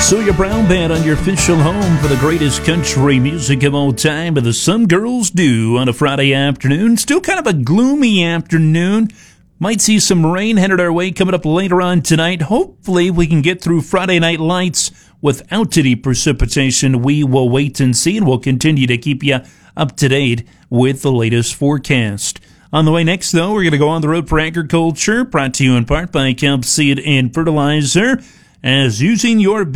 Sawyer Brown Band on your official home for the greatest country music of all time, and the Some Girls Do on a Friday afternoon. Still kind of a gloomy afternoon. Might see some rain headed our way coming up later on tonight. Hopefully we can get through Friday Night Lights without any precipitation. We will wait and see, and we'll continue to keep you up to date with the latest forecast. On the way next, though, we're going to go on the road for agriculture, brought to you in part by Kelp Seed and Fertilizer, as using your